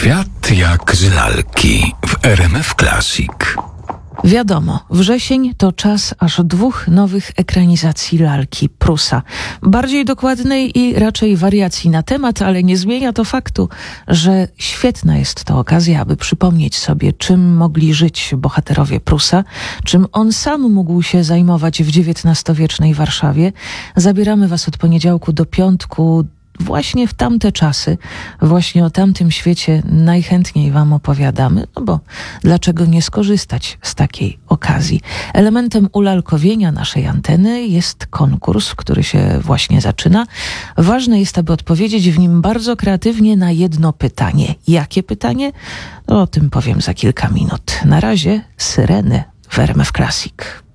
Świat jak z lalki w RMF Classic. Wiadomo, wrzesień to czas aż 2 nowych ekranizacji lalki Prusa. Bardziej dokładnej i raczej wariacji na temat, ale nie zmienia to faktu, że świetna jest to okazja, aby przypomnieć sobie, czym mogli żyć bohaterowie Prusa, czym on sam mógł się zajmować w XIX-wiecznej Warszawie. Zabieramy Was od poniedziałku do piątku właśnie w tamte czasy, właśnie o tamtym świecie najchętniej Wam opowiadamy, no bo dlaczego nie skorzystać z takiej okazji? Elementem ulalkowienia naszej anteny jest konkurs, który się właśnie zaczyna. Ważne jest, aby odpowiedzieć w nim bardzo kreatywnie na jedno pytanie. Jakie pytanie? No, o tym powiem za kilka minut. Na razie syreny w RMF Classic.